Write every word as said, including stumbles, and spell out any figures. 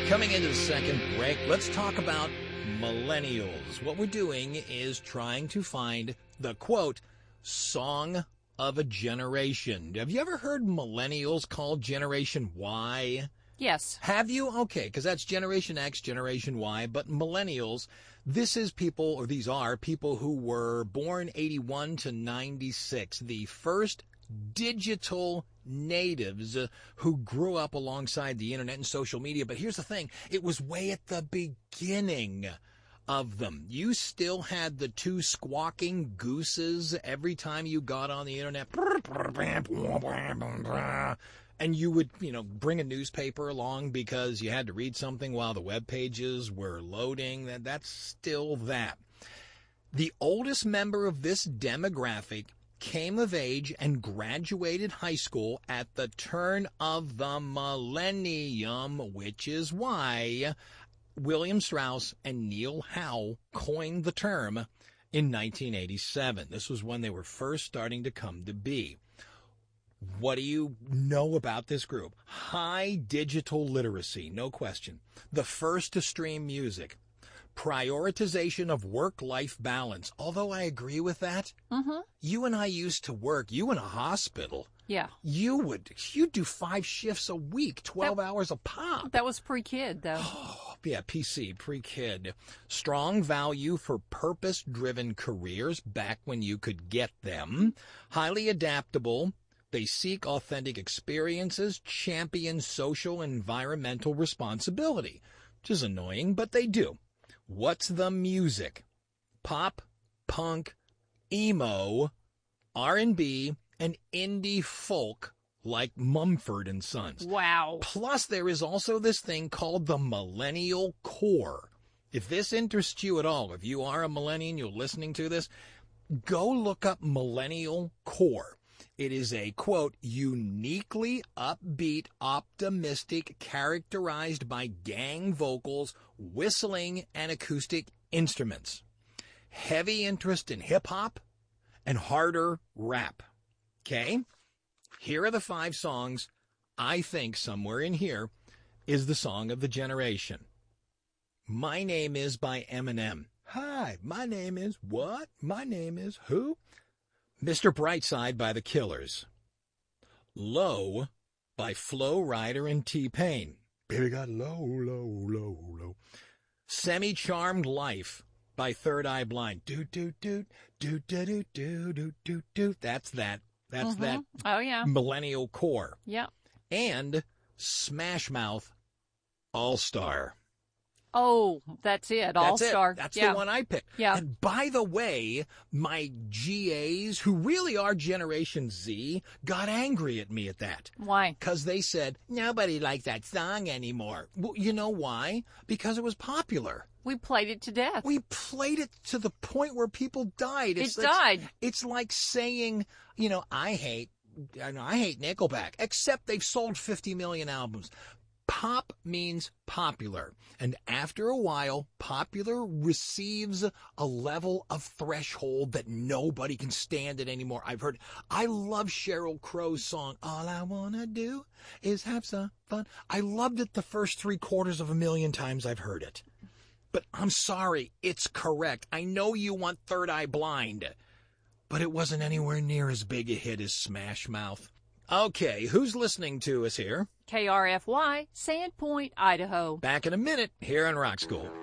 Coming into the second break, let's talk about millennials. What we're doing is trying to find the, quote, song of a generation. Have you ever heard millennials called Generation Y? Yes. Have you? Okay, because that's Generation X, Generation Y, but millennials, this is people, or these are people who were born eighty-one to ninety-six, the first digital natives uh, who grew up alongside the internet and social media. But here's the thing, it was way at the beginning of them. You still had the two squawking gooses every time you got on the internet. And you would, you know, bring a newspaper along because you had to read something while the web pages were loading. That That's still that. The oldest member of this demographic came of age and graduated high school at the turn of the millennium, which is why William Strauss and Neil Howe coined the term in nineteen eighty-seven. This was when they were first starting to come to be. What do you know about this group? High digital literacy, no question. The first to stream music. Prioritization of work-life balance. Although I agree with that. Mm-hmm. You and I used to work. You in a hospital. Yeah. You would you'd do five shifts a week, twelve that, hours a pop. That was pre-kid, though. Oh, yeah, P C, pre-kid. Strong value for purpose-driven careers back when you could get them. Highly adaptable. They seek authentic experiences, champion social and environmental responsibility, which is annoying, but they do. What's the music? Pop, punk, emo, R and B, and indie folk like Mumford and Sons. Wow. Plus, there is also this thing called the millennial core. If this interests you at all, if you are a millennial, you're listening to this, go look up millennial core. It is a, quote, uniquely upbeat, optimistic, characterized by gang vocals, whistling, and acoustic instruments. Heavy interest in hip-hop and harder rap. Okay? Here are the five songs. I think somewhere in here is the song of the generation. My Name Is by Eminem. Hi, my name is what? My name is who? Mister Brightside by The Killers. Low by Flo Rida and T-Pain. Baby got low, low, low, low. Semi-Charmed Life by Third Eye Blind. Do, do, do, do, do, do, do, do, do, do. That's that. That's mm-hmm. that. Oh, yeah. Millennial core. Yeah. And Smash Mouth All-Star. Oh, that's it. All-Star. That's yeah. the one I picked. Yeah. And by the way, my G As, who really are Generation Z, got angry at me at that. Why? Because they said, nobody likes that song anymore. Well, you know why? Because it was popular. We played it to death. We played it to the point where people died. It It's, died. It's, it's like saying, you know, I hate, I know, I hate Nickelback, except they've sold fifty million albums. Pop means popular, and after a while, popular receives a level of threshold that nobody can stand it anymore. I've heard, I love Sheryl Crow's song, All I Wanna Do Is Have Some Fun. I loved it the first three quarters of a million times I've heard it. But I'm sorry, it's correct. I know you want Third Eye Blind, but it wasn't anywhere near as big a hit as Smash Mouth. Okay, who's listening to us here? K R F Y, Sandpoint, Idaho. Back in a minute here on Rock School.